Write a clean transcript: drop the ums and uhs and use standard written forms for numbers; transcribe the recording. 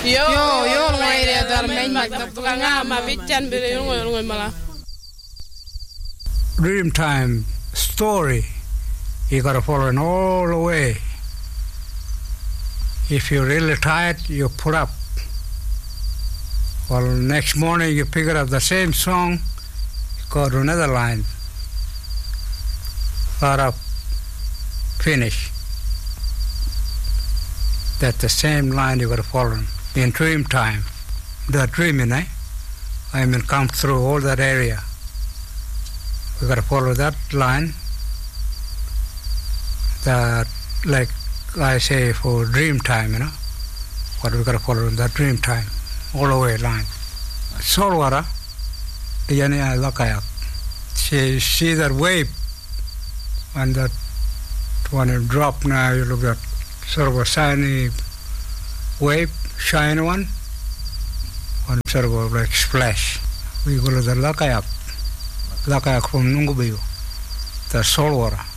Yo ngoi dar men mag tukanga ma bichan bire ngoi mala. Dream time story. You gotta follow it all the way. If you're really tired, you put up. Well, next morning you pick it up the same song, go to another line. Start up, finish. That's the same line you got to follow. In dream time, the dreaming, I mean, come through all that area. We got to follow that line. That, like I say, for dream time, what we got to follow that dream time, all the way line. Saltwater, yani lakayak. See that wave, and that when it drop now, you look at sort of a shiny wave, shiny one sort of a like splash. We call it the lakayak from Nungubiu, the saltwater.